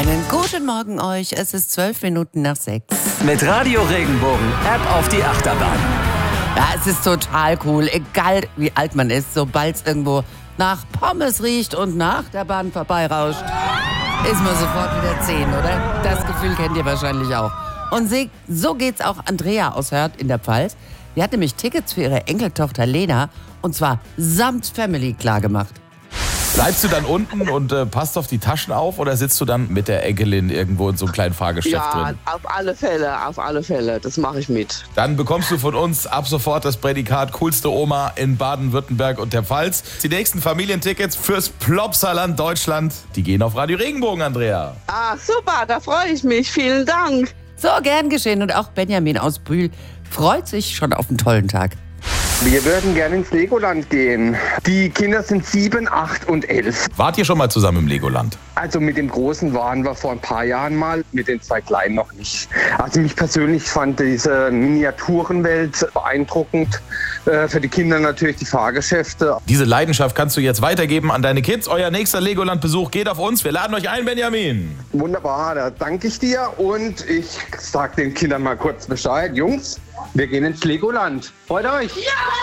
Einen guten Morgen euch, es ist 12 Minuten nach 6. Mit Radio Regenbogen, App auf die Achterbahn. Ja, es ist total cool, egal wie alt man ist, sobald es irgendwo nach Pommes riecht und nach der Bahn vorbeirauscht, ist man sofort wieder 10, oder? Das Gefühl kennt ihr wahrscheinlich auch. Und so geht's auch Andrea aus Hörth in der Pfalz. Die hat nämlich Tickets für ihre Enkeltochter Lena und zwar samt Family klargemacht. Bleibst du dann unten und passt auf die Taschen auf oder sitzt du dann mit der Enkelin irgendwo in so einem kleinen Fahrgeschäft drin? Ja, auf alle Fälle, das mache ich mit. Dann bekommst du von uns ab sofort das Prädikat coolste Oma in Baden-Württemberg und der Pfalz. Die nächsten Familientickets fürs Plopsaland Deutschland, die gehen auf Radio Regenbogen, Andrea. Ah, super, da freue ich mich, vielen Dank. So, gern geschehen. Und auch Benjamin aus Brühl freut sich schon auf einen tollen Tag. Wir würden gerne ins Legoland gehen. Die Kinder sind 7, 8 und 11. Wart ihr schon mal zusammen im Legoland? Also mit dem Großen waren wir vor ein paar Jahren mal, mit den 2 Kleinen noch nicht. Also mich persönlich fand diese Miniaturenwelt beeindruckend. Für die Kinder natürlich die Fahrgeschäfte. Diese Leidenschaft kannst du jetzt weitergeben an deine Kids. Euer nächster Legoland-Besuch geht auf uns. Wir laden euch ein, Benjamin. Wunderbar, da danke ich dir. Und ich sag den Kindern mal kurz Bescheid. Jungs, wir gehen ins Legoland. Freut euch?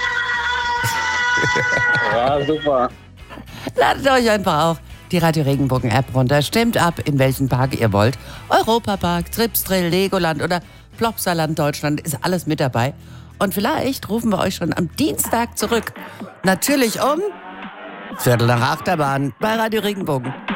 Ja, super. Ladet euch einfach auch die Radio Regenbogen App runter. Stimmt ab, in welchen Park ihr wollt. Europapark, Tripsdrill, Legoland oder Plopsaland Deutschland ist alles mit dabei. Und vielleicht rufen wir euch schon am Dienstag zurück. Natürlich um 7:45 Achterbahn bei Radio Regenbogen.